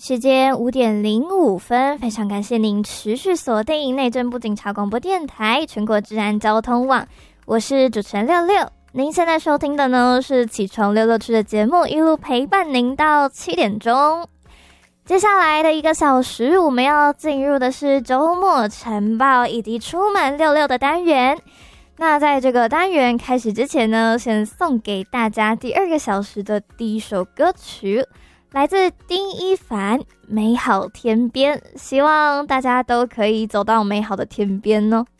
时间5:05，非常感谢您持续锁定内政部警察广播电台全国治安交通网，我是主持人六六。您现在收听的呢是起床六六区的节目，一路陪伴您到7点钟。接下来的1个小时，我们要进入的是周末晨报以及出门六六的单元。那在这个单元开始之前呢，先送给大家第2个小时的第一首歌曲，来自丁一凡《美好天边》，希望大家都可以走到美好的天边哦。